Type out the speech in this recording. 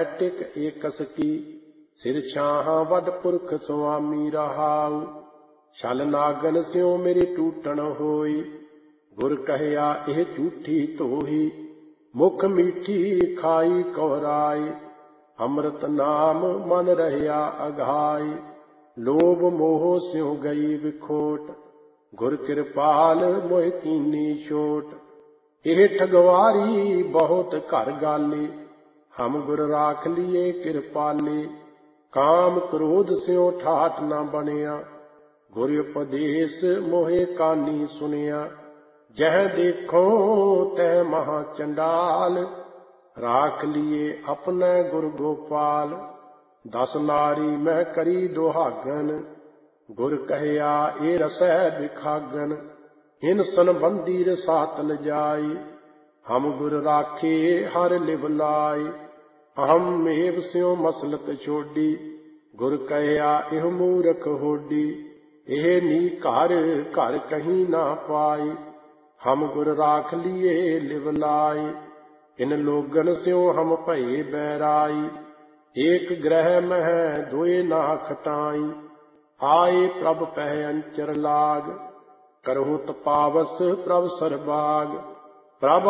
टिक एकस की। सिर छाहां वड पुरख सुआमी रहाऊ। छल नागन स्यों मेरे टूटन होई। गुर कहया एह झूठी धोही। मुख मीठी खाई कौराई। अमृत नाम मन रहया अघाई। लोभ मोह स्यों गई विखोट। गुर कृपाल मोह कीनी छोट। एह ठगवारी बहुत घर गाली। हम गुर राख लिये कृपाली। काम क्रोध स्यों ठाठ न बनिया। गुर उपदेश मोहे कानी सुनिया। जह देखो तह महा चंडाल। राख लिये अपने गुर गोपाल। 10 नारी मैं करी दुहागन। गुर कहया ए रसै बिखागन। इन संबंधी रसातल जाई। हम गुर राखे हर लिव लाई। अहम एव स्यों मसलत छोड़ी। गुर कहया एह मूरख होडी। एह नी घर घर कहीं ना पाई। हम गुर राख लिये लिव लाई। इन लोगन स्यों हम भये बैराई। एक ग्रह मह दोए ना खटाई। आए प्रभ पह अंचर लाग। करहु तपावस प्रभ सरबाग। प्रभ